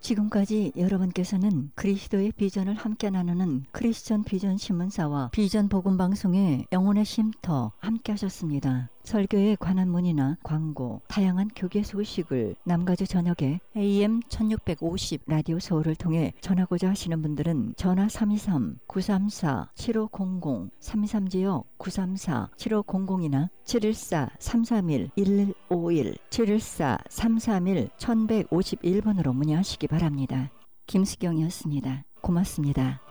지금까지 여러분께서는 그리스도의 비전을 함께 나누는 크리스천 비전 신문사와 비전 복음 방송의 영혼의 쉼터 함께 하셨습니다. 설교에 관한 문의나 광고, 다양한 교계 소식을 남가주 전역에 AM 1650 라디오 서울을 통해 전하고자 하시는 분들은 전화 323-934-7500, 323지역 934-7500이나 714-331-1151, 714-331-1151번으로 문의하시기 바랍니다. 김수경이었습니다. 고맙습니다.